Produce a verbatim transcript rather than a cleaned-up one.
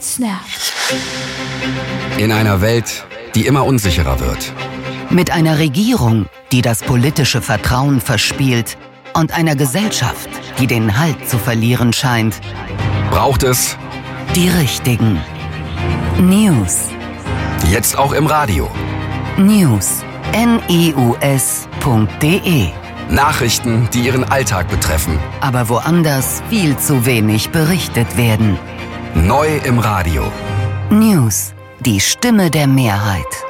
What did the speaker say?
Snap. In einer Welt, die immer unsicherer wird. Mit einer Regierung, die das politische Vertrauen verspielt und einer Gesellschaft, die den Halt zu verlieren scheint, Braucht es die richtigen News. jetzt auch im Radio. News. N I U S punkt D E. Nachrichten, die Ihren Alltag betreffen. Aber woanders viel zu wenig berichtet werden. Neu im Radio. News. Die Stimme der Mehrheit.